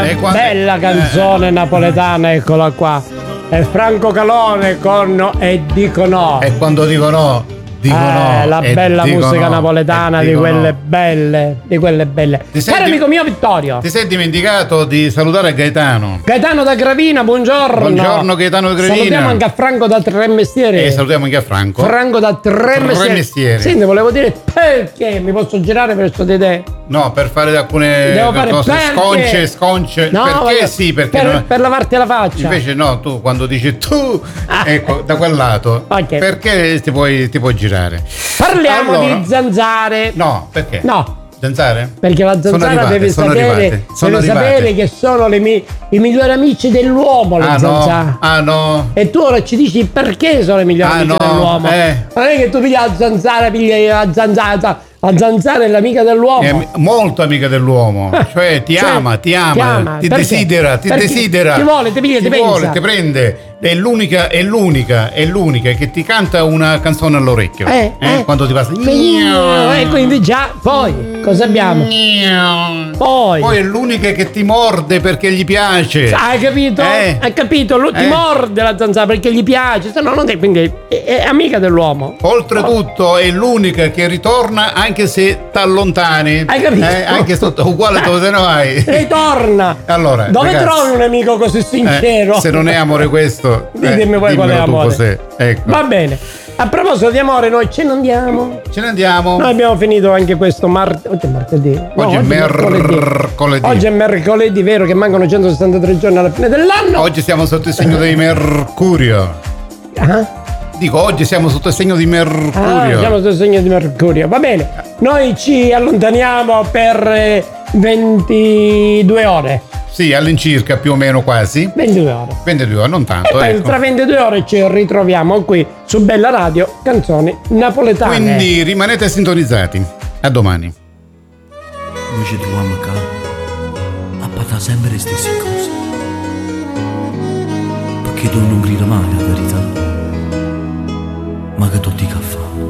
bella canzone napoletana, eccola qua. È Franco Calone con E dico no. E quando dico no, dico no. La bella musica no, napoletana, di quelle belle, di quelle belle. Caro amico mio Vittorio, ti sei dimenticato di salutare Gaetano. Gaetano da Gravina, buongiorno. Buongiorno Gaetano da Gravina. Salutiamo anche a Franco da Tre Mestieri. E salutiamo anche a Franco. Franco da Tre Mestieri. Senti, volevo dire perché mi posso girare verso di te? No, per fare alcune cose sconce. No, perché sì, perché per lavarti la faccia. Invece no, tu quando dici tu, ecco, da quel lato. Okay. Perché ti puoi girare. Parliamo di zanzare. No, perché? No. Zanzare? Perché la zanzara deve sapere che sono i migliori amici dell'uomo, le zanzare. No. E tu ora ci dici perché sono i migliori amici dell'uomo. Non è che tu pigli la zanzara, la zanzara è l'amica dell'uomo. È molto amica dell'uomo. Cioè ti ama, ti desidera. Ti vuole, ti piglia, ti pensa. Ti prende. È l'unica che ti canta una canzone all'orecchio. Quando ti passa. E quindi già, poi cosa abbiamo? Poi è l'unica che ti morde perché gli piace. Hai capito? Hai capito? Lui ti morde la zanzara perché gli piace, se no non è, quindi è amica dell'uomo. Oltretutto è l'unica che ritorna anche se t'allontani. Hai capito? Anche sotto uguale dove te ne vai. Ritorna. Allora, dove ragazzi, trovi un amico così sincero? Se non è amore questo, dimmi poi qual è amore. Ecco. Va bene. A proposito di amore, noi ce ne andiamo. Noi abbiamo finito anche questo oggi è martedì. Oggi è mercoledì. Oggi è mercoledì, vero che mancano 163 giorni alla fine dell'anno. Oggi siamo sotto il segno di Mercurio. Dico, oggi siamo sotto il segno di Mercurio. Siamo sotto il segno di Mercurio. Va bene. Noi ci allontaniamo per 22 ore. Sì, all'incirca, più o meno quasi. 22 ore. 22 ore, non tanto. E poi tra 22 ore ci ritroviamo qui su Bella Radio, canzoni napoletane. Quindi rimanete sintonizzati. A domani. Noi ci troviamo qua a parlare sempre le stesse cose. Perché tu non grida mai la verità, ma che tutti caffè.